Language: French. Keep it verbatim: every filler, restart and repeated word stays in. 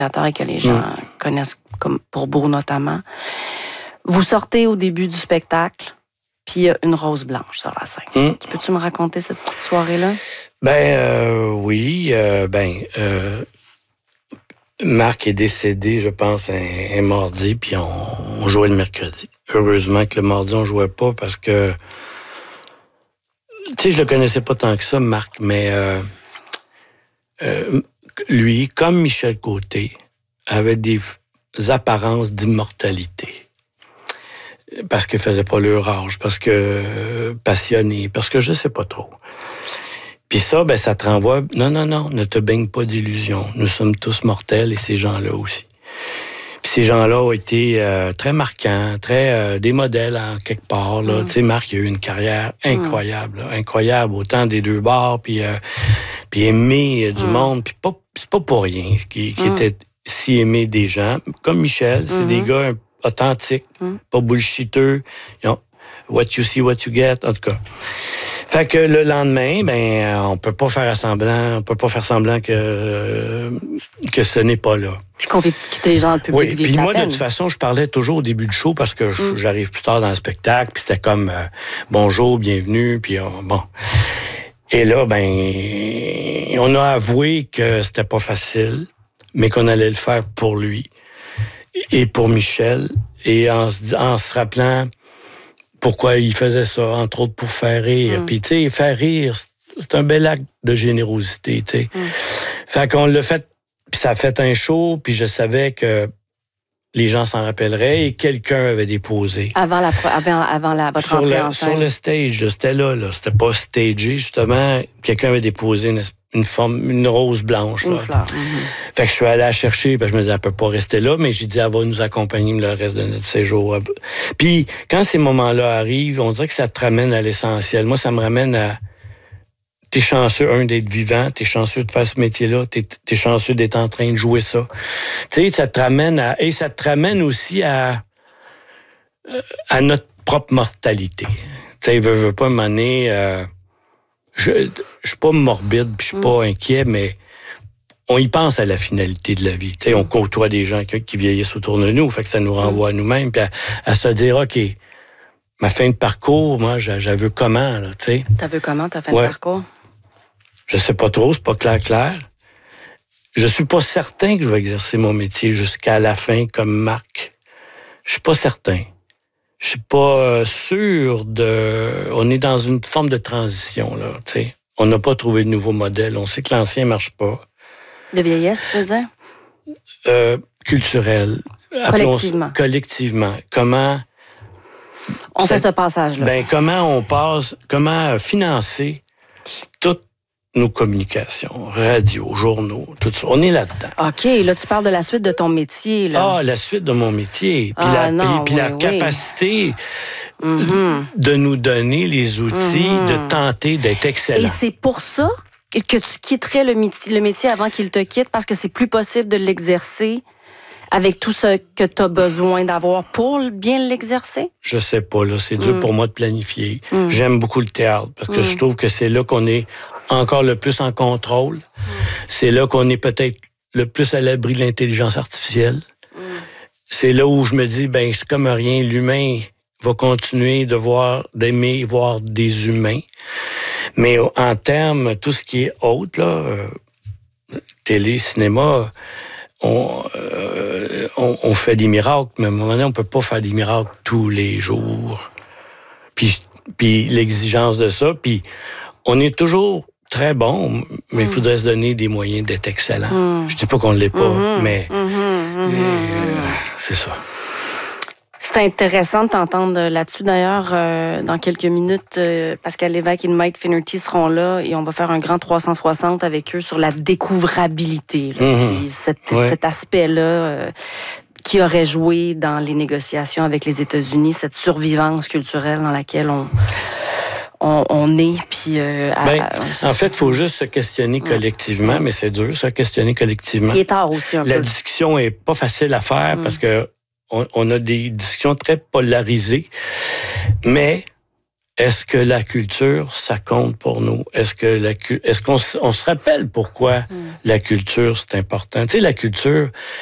et que les gens mmh. connaissent comme pour Beau notamment. Vous sortez au début du spectacle, puis il y a une rose blanche sur la scène. Mmh. Tu peux-tu me raconter cette petite soirée-là? Ben euh, oui, euh, ben euh, Marc est décédé, je pense, un, un mardi, puis on, on jouait le mercredi. Heureusement que le mardi, on jouait pas parce que, tu sais, je le connaissais pas tant que ça, Marc, mais euh, euh, lui, comme Michel Côté, avait des apparences d'immortalité. Parce qu'il faisait pas leur âge, parce que euh, passionné, parce que je sais pas trop. Puis ça, ben, ça te renvoie, non, non, non, ne te baigne pas d'illusions. Nous sommes tous mortels et ces gens-là aussi. Puis ces gens-là ont été euh, très marquants, très euh, des modèles en quelque part. Là. Mm. Tu sais, Marc, il a eu une carrière incroyable, mm. là, incroyable, autant des deux bords, puis, euh, puis aimé euh, du mm. monde. Puis pas, c'est pas pour rien qu'il qui mm. était si aimé des gens. Comme Michel, c'est mm-hmm. des gars authentiques, mm. pas bullshiteux. Ils ont what you see, what you get, en tout cas. Fait que le lendemain, ben, on peut pas faire semblant, on peut pas faire semblant que que ce n'est pas là. Puis qu'on fait quitter les gens dans le public. Oui, puis moi, de toute façon, je parlais toujours au début du show parce que mm. j'arrive plus tard dans le spectacle, puis c'était comme euh, bonjour, bienvenue, puis euh, bon. Et là, ben, on a avoué que c'était pas facile, mais qu'on allait le faire pour lui et pour Michel, et en, en se rappelant pourquoi il faisait ça, entre autres pour faire rire. Mm. Puis, tu sais, faire rire, c'est un bel acte de générosité, tu sais. Mm. Fait qu'on l'a fait, puis ça a fait un show, puis je savais que les gens s'en rappelleraient et quelqu'un avait déposé. Avant la, avant, avant la, votre sur entrée le, en scène. Sur le stage, là, c'était là, là. C'était pas stagé, justement. Quelqu'un avait déposé une, une forme, une rose blanche. Une là. fleur. Mm-hmm. Fait que je suis allé la chercher, parce que je me disais, elle peut pas rester là, mais j'ai dit, elle va nous accompagner le reste de notre séjour. Puis, quand ces moments-là arrivent, on dirait que ça te ramène à l'essentiel. Moi, ça me ramène à... T'es chanceux, un, d'être vivant, t'es chanceux de faire ce métier-là, t'es, t'es chanceux d'être en train de jouer ça. Tu sais, ça te ramène à... Et ça te ramène aussi à... à notre propre mortalité. Tu sais, veut, veut pas m'amener... Euh, je je suis pas morbide, puis je suis mm. pas inquiet, mais on y pense à la finalité de la vie. Tu sais, on côtoie des gens qui, qui vieillissent autour de nous, fait que ça nous renvoie mm. à nous-mêmes, puis à, à se dire, OK, ma fin de parcours, moi, je, je veux comment, là, tu sais. T'as vu comment, ta fin ouais. de parcours? Je sais pas trop, c'est pas clair, clair. Je suis pas certain que je vais exercer mon métier jusqu'à la fin comme Marc. Je suis pas certain. Je suis pas sûr de... On est dans une forme de transition, là, tu sais. On n'a pas trouvé de nouveau modèle. On sait que l'ancien marche pas. De vieillesse, tu veux dire? Euh, culturel. Collectivement. Appelons, collectivement. Comment... On fait ce passage-là. Ben, comment on passe... Comment financer toutes nos communications, radio, journaux, tout ça. On est là-dedans. OK, là, tu parles de la suite de ton métier, là. Ah, la suite de mon métier. Puis ah, la, non, puis, puis oui, la oui. capacité mm-hmm. de nous donner les outils, mm-hmm. de tenter d'être excellent. Et c'est pour ça que tu quitterais le métier, le métier avant qu'il te quitte, parce que c'est plus possible de l'exercer avec tout ce que tu as besoin d'avoir pour bien l'exercer? Je sais pas, là. C'est dur mm. pour moi de planifier. Mm. J'aime beaucoup le théâtre, parce que mm. je trouve que c'est là qu'on est encore le plus en contrôle. Mm. C'est là qu'on est peut-être le plus à l'abri de l'intelligence artificielle. Mm. C'est là où je me dis, ben c'est comme rien, l'humain va continuer de voir, d'aimer voir des humains. Mais en termes, tout ce qui est autre, là, euh, télé, cinéma... On, euh, on, on fait des miracles, mais à un moment donné, on peut pas faire des miracles tous les jours. Puis, puis l'exigence de ça, puis on est toujours très bon, mais il mm. faudrait se donner des moyens d'être excellent. Mm. Je dis pas qu'on ne l'est pas, mm-hmm. mais, mm-hmm. mais euh, c'est ça. C'est intéressant de t'entendre là-dessus. D'ailleurs, euh, dans quelques minutes, euh, Pascal Lévesque et Mike Finnerty seront là et on va faire un grand trois cent soixante avec eux sur la découvrabilité. Là. Mm-hmm. Puis cet, ouais. cet aspect-là euh, qui aurait joué dans les négociations avec les États-Unis, cette survivance culturelle dans laquelle on... On, on est, puis... Euh, à, ben, en fait, il faut juste se questionner collectivement, mm. mais c'est dur, se questionner collectivement. Il est tard aussi, un La peu. La discussion est pas facile à faire mm. parce que on, on a des discussions très polarisées, mais est-ce que la culture, ça compte pour nous? Est-ce que la est-ce qu'on on se rappelle pourquoi mm. la culture, c'est important? Tu sais, la culture,